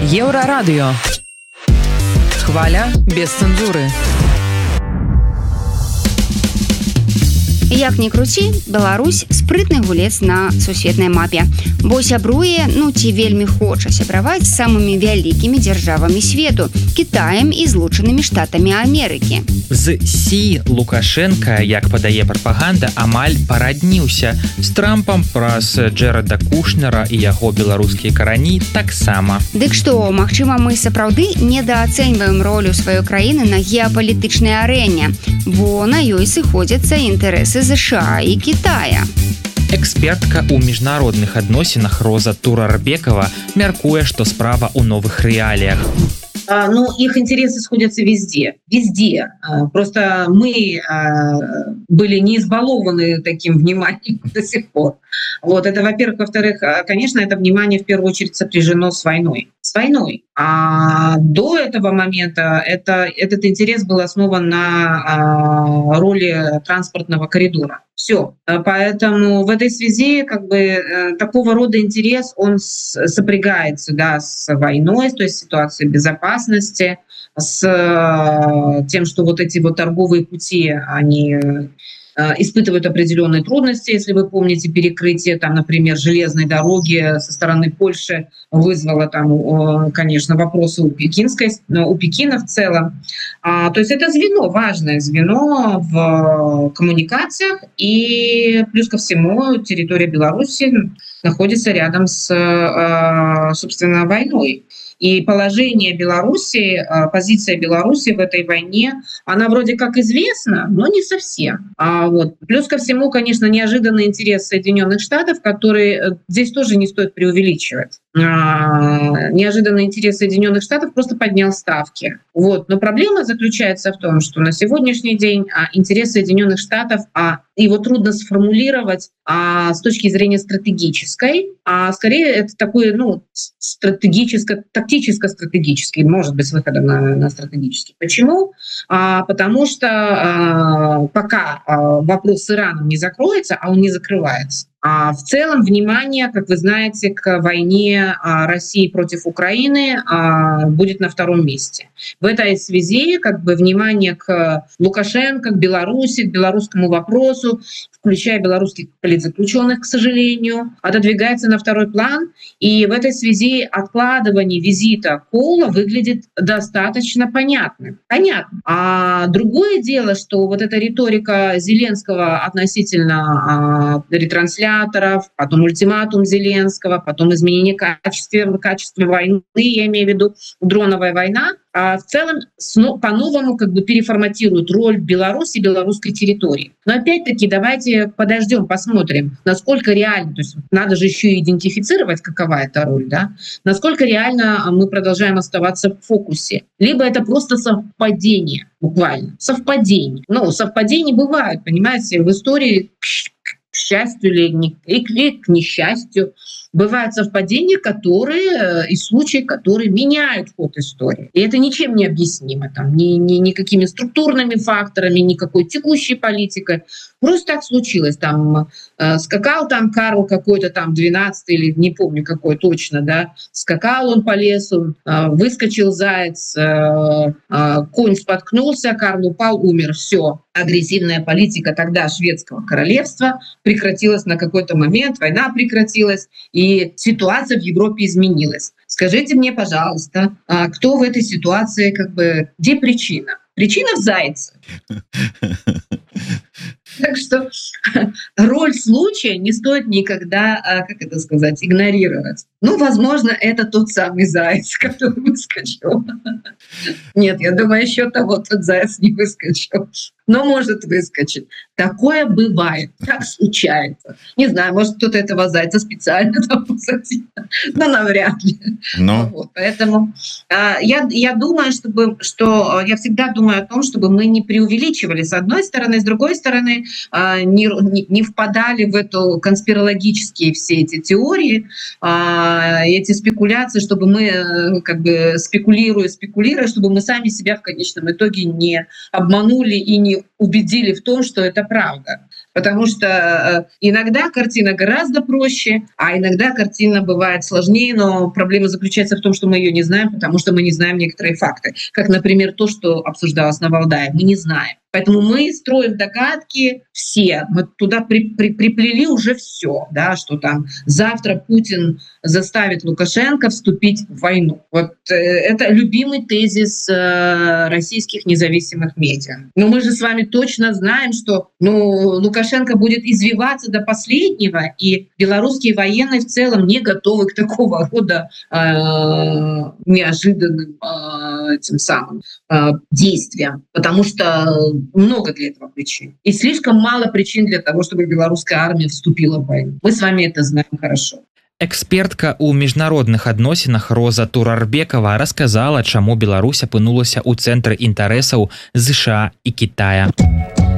Еўрарадыё. Хваля без цэнзуры. Як ні круці, Беларусь спрытны гулец на сусветнай мапе, бо сябруе, ці вельмі хоча сябраваць з самымі вялікімі дзяржавамі свету, Кітаем і Злучанымі Штатамі Амерыкі. З Сі Лукашенка, як падае прапаганда, амаль парадніўся. З Трампам праз Джэрада Кушнера і яго беларускія карані таксама. Дык што, магчыма, мы сапраўды недаацэньваем ролю сваёй краіны на геапалітычнай арэне, бо на ёй сыходзяцца інтарэсы США і Китая. Экспертка ў міжнародных адносінах Роза Турарбекова мяркуе, што справа ў новых рэаліях. Их интересы сходятся везде. Просто мы были не избалованы таким вниманием до сих пор. Это, во-первых. Во-вторых, конечно, это внимание в первую очередь сопряжено с войной. А до этого момента этот интерес был основан на роли транспортного коридора. Все. Поэтому в этой связи такого рода интерес, он сопрягается, с войной, то есть ситуацией безопасности, с тем, что эти торговые пути, они испытывают определенные трудности. Если вы помните, перекрытие, например, железной дороги со стороны Польши вызвало, конечно, вопросы у Пекина в целом. То есть это важное звено в коммуникациях, и плюс ко всему территория Беларуси находится рядом с, собственно, войной. И положение Беларуси, позиция Беларуси в этой войне, она вроде как известна, но не совсем. Плюс ко всему, конечно, неожиданный интерес Соединенных Штатов, который здесь тоже не стоит преувеличивать. Неожиданный интерес Соединенных Штатов просто поднял ставки. Но проблема заключается в том, что на сегодняшний день интерес Соединенных Штатов, его трудно сформулировать с точки зрения стратегической, а скорее это такой, тактическо-стратегический, может быть, с выходом на стратегический. Почему? Потому что пока вопрос с Ираном не закроется, а он не закрывается. В целом внимание, как вы знаете, к войне России против Украины будет на втором месте. В этой связи внимание к Лукашенко, к Беларуси, к белорусскому вопросу, включая белорусских политзаключенных, к сожалению, отодвигается на второй план. И в этой связи откладывание визита Кола выглядит достаточно понятным. А другое дело, что эта риторика Зеленского относительно ретрансляции, потом ультиматум Зеленского, потом изменение качества войны, я имею в виду дроновая война, в целом по-новому переформатирует роль Беларуси и белорусской территории. Но опять-таки давайте подождем, посмотрим, насколько реально, то есть надо же еще и идентифицировать, какова эта роль, насколько реально мы продолжаем оставаться в фокусе. Либо это просто совпадение, буквально, совпадение. Совпадения бывают, понимаете, в истории, к счастью или к несчастью, бывают совпадения, и случаи, которые меняют ход истории. И это ничем не объяснимо, никакими структурными факторами, никакой текущей политикой. Просто так случилось. Скакал Карл какой-то 12-й, или не помню какой точно, скакал он по лесу, выскочил заяц, конь споткнулся, Карл упал, умер. Все. Агрессивная политика тогда шведского королевства прекратилась на какой-то момент, война прекратилась, и ситуация в Европе изменилась. Скажите мне, пожалуйста, кто в этой ситуации, где причина? Причина в зайце. Так что роль случая не стоит никогда, игнорировать. Возможно, это тот самый заяц, который выскочил. Нет, я думаю, еще тот заяц не выскочил. Но может выскочить. Такое бывает, так случается. Не знаю, может, кто-то этого зайца специально посадил, но навряд ли. Поэтому я думаю, что я всегда думаю о том, чтобы мы не преувеличивали с одной стороны, с другой стороны, не впадали в эту конспирологические все эти теории, эти спекуляции, чтобы мы спекулируя, чтобы мы сами себя в конечном итоге не обманули и не убедили в том, что это правда. Потому что иногда картина гораздо проще, а иногда картина бывает сложнее, но проблема заключается в том, что мы ее не знаем, потому что мы не знаем некоторые факты. Как, например, то, что обсуждалось на Валдае. Мы не знаем. Поэтому мы строим догадки все. Мы туда приплели уже все, да, что там завтра Путин заставит Лукашенко вступить в войну. Вот это любимый тезис российских независимых медиа. Но мы же с вами точно знаем, что Лукашенко будет извиваться до последнего, и белорусские военные в целом не готовы к такого рода неожиданным тем самым действиям, потому что много для этого причин. И слишком мало причин для того, чтобы белорусская армия вступила в войну. Мы с вами это знаем хорошо. Экспертка ў міжнародных адносінах Роза Турарбекова расказала, чаму Беларусь апынулася ў цэнтры інтарэсаў ЗША і Кітая.